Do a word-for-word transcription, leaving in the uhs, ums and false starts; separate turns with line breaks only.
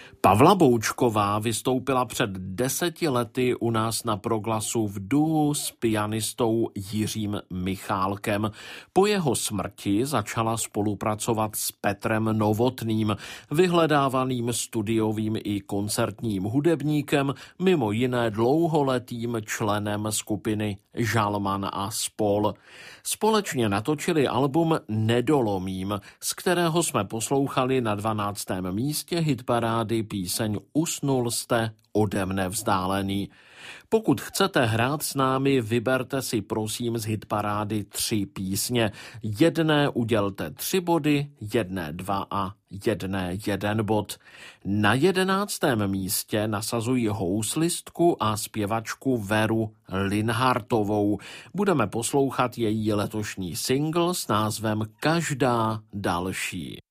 Pavla Boučková vystoupila před deseti lety u nás na Proglasu v duu s pianistou Jiřím Michálkem. Po jeho smrti začala spolupracovat s Petrem Novotným, vyhledávaným studiovým i koncertním hudebníkem, mimo jiné dlouholetým členem skupiny Žalman a spol. Společně natočili album Nedolomím, z kterého jsme poslouchali na dvanáctém místě hitparády píseň Usnul jste ode mne vzdálený. Pokud chcete hrát s námi, vyberte si prosím z hitparády tři písně. Jedné udělte tři body, jedné dva a jedné jeden bod. Na jedenáctém místě nasazují houslistku a zpěvačku Veru Linhartovou. Budeme poslouchat její letošní single s názvem Každá další.